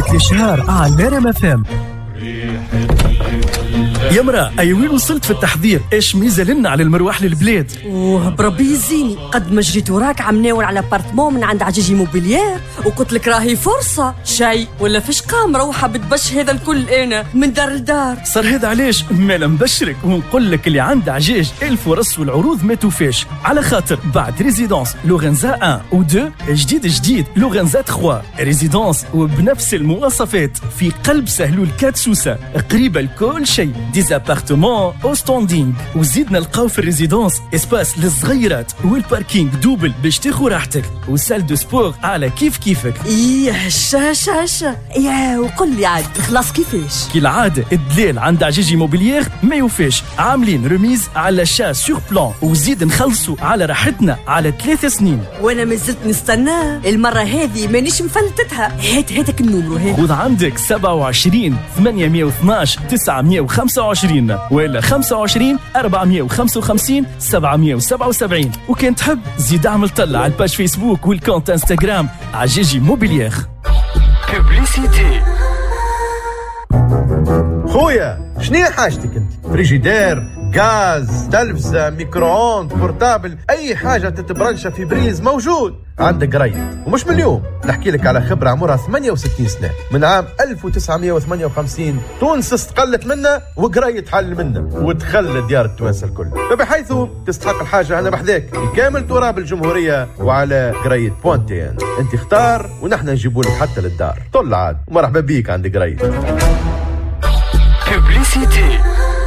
وقت الشهر على رمفام. يا مرا أي وين وصلت في التحضير؟ إيش ميزة لنا على المروح للبلاد؟ بربي يزيني قد ما جريت وراك عم ناول على بارتمون من عند عجيجي موبيليير وقلت لك راهي فرصة شيء ولا فيش قام روحة بتبش هذا الكل أنا من دار لدار. صار هذا علاش مالا مبشرك ونقول لك اللي عند عجاج الفرص والعروض ما توفاش، على خاطر بعد ريزيدونس لورنزا 1 و 2 جديد لورنزا 3 ريزيدونس وبنفس المواصفات في قلب سهلول 4 سوسة قريبة لكل شيء، ديزابارتمون او ستاندينغ. وزيدنا نلقاو في الريزيدونس اسباس للصغيرات والباركينغ دوبل باش تاخذ راحتك وسال دو سبور على كيفك. ايه هشا يا وقل لي عاد خلاص كيفاش؟ كي العاده الدلال عند عجيجي موبيليير ما يوفاش، عاملين ريميز على شا سور بلان وزيد نخلصوا على راحتنا على 3 سنين. وانا ما زلت نستنى المره هذه مانيش مفلتتها. هاتك النمرو هذا خذ عندك 27 812 925 ولا 25 455 777. وكان تحب زيد اعمل طلع على الباج فيسبوك والكونت انستغرام عجيجي موبيليير. بوبليسيتي. خويا شنو حاجتك انت؟ فريجيدير، غاز، تلفزة، ميكرووند، بورتابل، اي حاجة تتبرنشة في بريز موجود عندك قريت. ومش من اليوم، نحكي لك على خبرة عمرها 68 سنة. من عام 1958 تونس استقلت منا وقريت حل منا ودخل ديار التوانسة الكل، فبحيث تستحق الحاجة هنا بحذاك بكامل تراب الجمهورية وعلى قريت بوانتين. انت اختار ونحن نجيبوا لك حتى للدار. طل عاد ومرحبا بيك عند قريت. بوبليسيتي.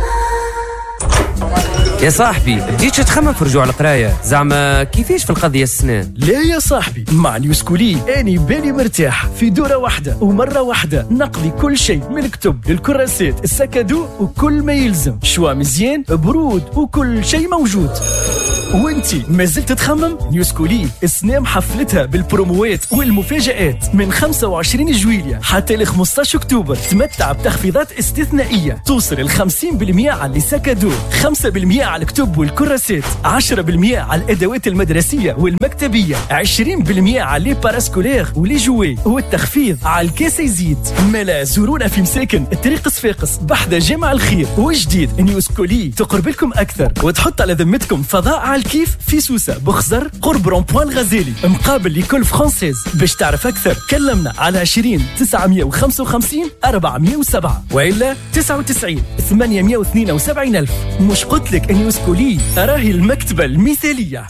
يا صاحبي بديتش تخمم في رجوع القرايه، زعما كيفاش في القضيه السنان؟ لا يا صاحبي مع نيوسكولي اني بالي مرتاح في دوره واحده ومره واحده نقضي كل شيء من الكتب للكراسات السكادو وكل ما يلزم، شوا مزيان برود وكل شيء موجود. وانتي ما زلت تخمم؟ نيوسكولي السنام حفلتها بالبروموات والمفاجآت من 25 جويلية حتى ل 15 اكتوبر. تمتع بتخفيضات استثنائية توصل ل 50% على السكادو، 5% على الكتب والكراسات، 10% على الادوات المدرسية والمكتبية، 20% على لي باراسكولير ولي جوي، والتخفيض على الكاس يزيد. ملا زورونا في مساكن الطريق صفاقس بحذا جامع الخير. وجديد نيوسكولي تقرب لكم اكثر وتحط على ذمتكم فضاء على الكيف في سوسة بخزر قرب رون-بوان الغزالي مقابل لكل فرانسيز. باش تعرف اكثر كلمنا على 20 955 407 والا 99 872 ألف. مش قلت لك نيوسكولي راهي المكتبة المثالية.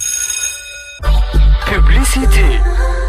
بوبليسيتي.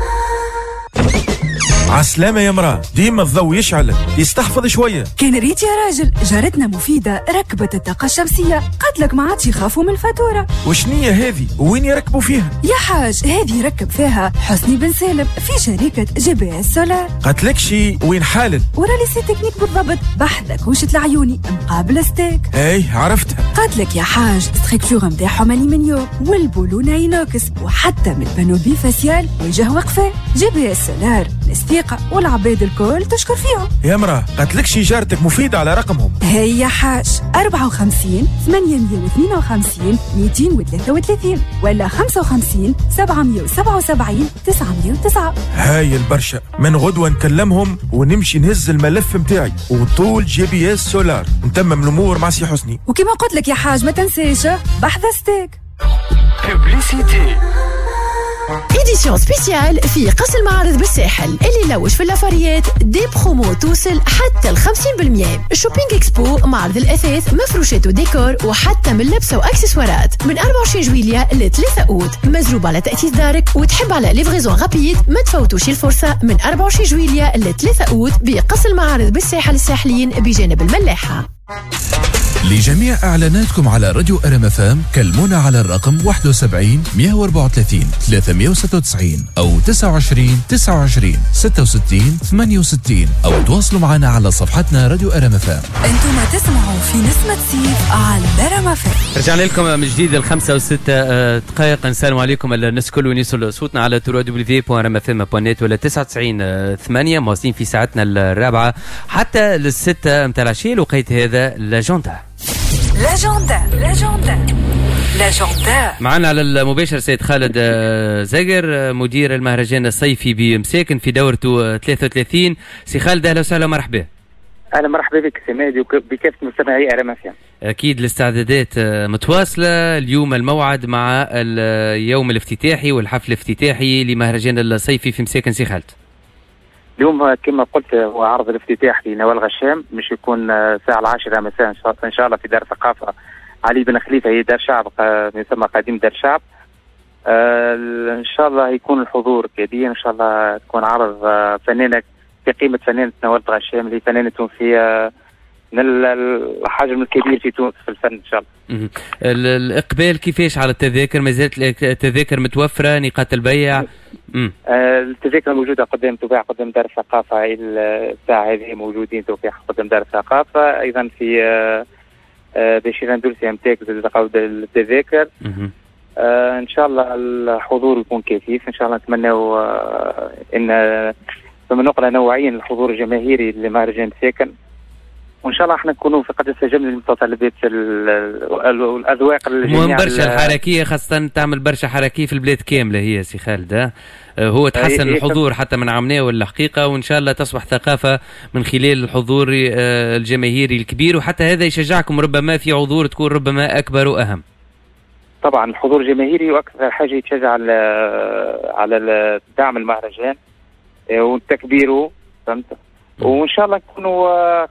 عسلامة يا مراه، ديما الضوء يشعل يستحفظ شوية. كان ريت يا راجل، جارتنا مفيدة ركبت الطاقة الشمسية قالت لك ما عادش يخافوا من الفاتورة. وشنية هذه وين يركبوا فيها؟ يا حاج هذه يركب فيها حسني بن سالم في شركة GPS سولار. قالت لك شي وين حالل؟ ورا لي سي تكنيك بالضبط بحذا كوشة العيوني مقابل ستيك. اي عرفتها. قالت لك يا حاج ستركتور نتاعهم ألمنيوم والبولونة ينوكس وحتى من البانو بيفاسيال وجه وقفة. GPS سولار الثقة والعباد الكل تشكر فيهم. يا مراه قالت لك شي جارتك مفيدة على رقمهم؟ هيا حاج 54 852 233 ولا 55 777 909. هاي البرشا، من غدوة نكلمهم ونمشي نهز الملف متاعي وطول GPS سولار نتمم الأمور مع سي حسني. وكما قلت لك يا حاج ما تنساش بحذا ستيك. بوبليسيتي. إديسيون سبيسيال في قصر المعارض بالساحل اللي لوش في اللافاريات دي برومو توصل حتى ال 50%. الشوبينج اكسبو معرض الأثاث مفروشات وديكور وحتى من لبسة وأكسسوارات من 24 جويلية ل 3 أوت. مزروب على تأثيث دارك وتحب على ليفريزون غابيد ما تفوتوش الفرصة من 24 جويلية ل 3 أوت بقصر المعارض بالساحل الساحليين بجانب الملاحة. لجميع إعلاناتكم على راديو RMFM كلمونا على الرقم 71 134 396 أو 29 29 66 68 أو تواصلوا معنا على صفحتنا راديو RMFM. أنتم تسمعوا في نسمة سيف على RMFM. رجعنا لكم من جديد 5 و6 دقائق. نسلم عليكم الناس كل ونيسوا صوتنا على www.rmfm.net ولا 99.8 مواصلين في ساعتنا الرابعة حتى للستة متاع العشية. الوقيت هذا لاجوندا لاجوندا. معنا على المباشر سيد خالد زاجر مدير المهرجان الصيفي بمساكن في دورته 33. سي خالد اهلا وسهلا ومرحبا. اهلا مرحبا بك سمادي وبكافه مستمعي RMF. اكيد الاستعدادات متواصله. اليوم الموعد مع اليوم الافتتاحي والحفل الافتتاحي لمهرجان الصيفي في مساكن. سي خالد اليوم كما قلت هو عرض الافتتاح لنوال غشام، مش يكون الساعه 10 مساء ان شاء الله في دار ثقافه علي بن خليفه، هي دار شعب يسمى قديم دار شعب. ان شاء الله يكون الحضور كبير، ان شاء الله تكون عرض فنانه في قيمه فنانه نوال غشام اللي فنانه تونسيه من الحجم الكبير في تونس في الفن ان شاء الله. الاقبال كيفاش على التذاكر؟ ما زالت التذاكر متوفره؟ نقاط البيع؟ التذاكر موجوده قدام تباع قدام دار الثقافه الساعه هذه، موجودين توقيع قدام دار الثقافه. ايضا في بشيران دولسي امتاك تقعد التذاكر. ان شاء الله الحضور يكون كثيف ان شاء الله. نتمنوا ان ثم نقله نوعيه للحضور الجماهيري لمهرجان ساكن، وان شاء الله احنا نكونوا قد استجبنا للمتطلبات والاذواق المهم برشا الحركيه، خاصه تعمل برشا حركيه في البلاد كامله هي سي خالد. هو تحسن الحضور حتى من عمناه والحقيقه، وان شاء الله تصبح ثقافه من خلال الحضور الجماهيري الكبير، وحتى هذا يشجعكم ربما في عذور تكون ربما اكبر واهم. طبعا الحضور الجماهيري واكثر حاجه يتشجع على دعم المهرجان وتكبيره، فهمت؟ وان شاء الله نكونوا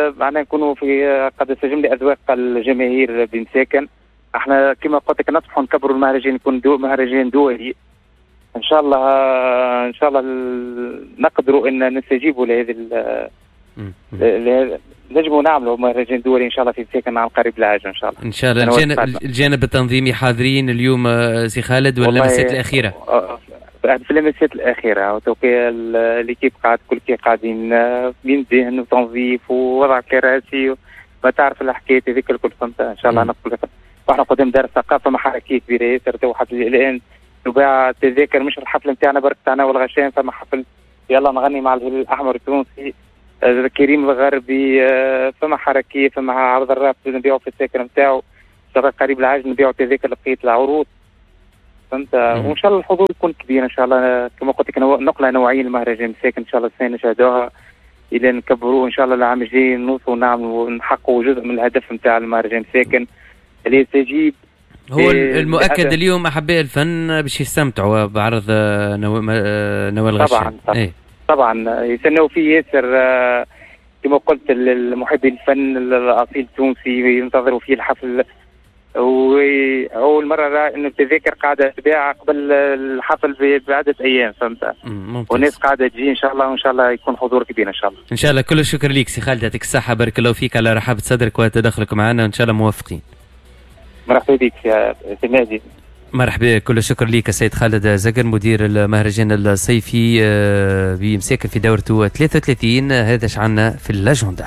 قد استجبنا لاذواق الجماهير بمساكن. احنا كما قلت لك نطمح نكبروا المهرجان يكون مهرجان دولي ان شاء الله نقدروا ان نستجيبوا لهذه نجموا نعملوا مهرجان دولي ان شاء الله في مساكن عن قريب العاجل ان شاء الله. ان شاء الله. الجانب التنظيمي حاضرين اليوم سي خالد ولا اللمسات الاخيره؟ في اللمسات الاخيره توقيع ليكيب كل كي قاعدين بين ذهن وتنظيف ووضع كراسي ما تعرف الحكايه هذيك الكل، فهمت؟ ان شاء الله نقول واحنا قدام دار الثقافه مع حركيه كبيره ياسر. تو حتى الان تباع التذاكر مش الحفل نتاعنا برك تاعنا والغشام، فما حفل يلا نغني مع الهلال الاحمر التونسي كريم الغربي، فما حركيه، فما عرض الراب نبيعوا في التذاكر نتاعو قريب العاج نبيعوا تذاكر لقية العروض، فهمت؟ وان شاء الله الحضور يكون كبير ان شاء الله. كما قلت لك نقله نوعيه للمهرجان مساكن ان شاء الله السنه نشاهدوها الى نكبروه ان شاء الله. العام الجاي نوصلوا ونعملوا ونحققوا جزء من الهدف نتاع المهرجان مساكن اللي يستجيب. هو المؤكد اليوم احباء الفن باش يستمتعوا بعرض نوال غشام. طبعا يستناو فيه ياسر كما قلت المحبين الفن الاصيل التونسي ينتظروا فيه الحفل. وأول مرة إنه التذاكر قاعدة تباع قبل الحفل بعدة أيام، فهمت؟ والناس قاعدة تجي إن شاء الله، وإن شاء الله يكون حضور كبير إن شاء الله. إن شاء الله. كل الشكر ليك سي خالد، يعطيك الصحة، بارك الله فيك على رحابة صدرك وتدخلك معنا، وإن شاء الله موفقين. مرحبا بك يا سمادي. مرحبا، كل الشكر ليك السيد خالد زاجر مدير المهرجان الصيفي بمساكن في دورته 33. هذا شعنا في اللاجوندا.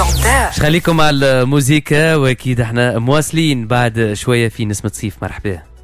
خليكم مع الموسيقى، واكيد احنا مواصلين بعد شويه في نسمة صيف. مرحبا.